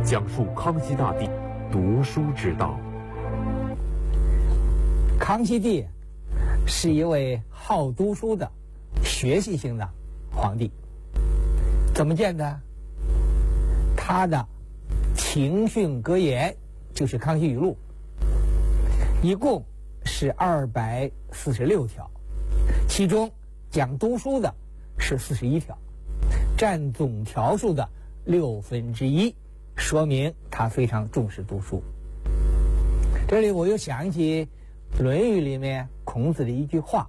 讲述康熙大帝读书之道。 康熙帝是一位好读书的学习型的皇帝。怎么见的？他的庭训格言就是《康熙语录》，一共是246条，其中讲读书的是41条，占总条数的1/6，说明他非常重视读书。这里我又想起《论语》里面孔子的一句话：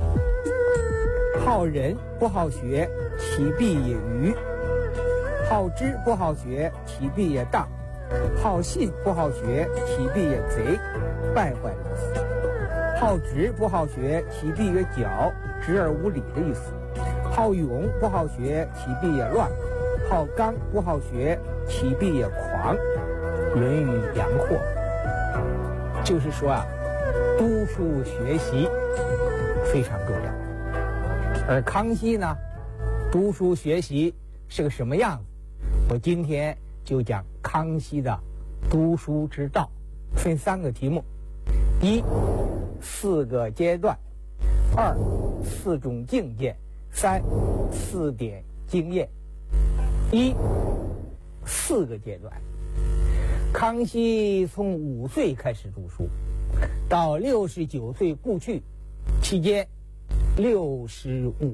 好仁不好学，其必也愚；好知不好学，其必也大；好信不好学，其必也贼，败坏了意思。好直不好学，其必也狡，直而无礼的意思。好勇不好学，其必也乱；好刚不好学，其必也狂。《论语·阳货》就是说读书学习非常重要。而康熙呢，读书学习是个什么样子？我今天就讲康熙的读书之道，分3个题目：1、4个阶段；2、4种境界；3、4点经验。4个阶段。康熙从5岁开始读书，到69岁故去期间65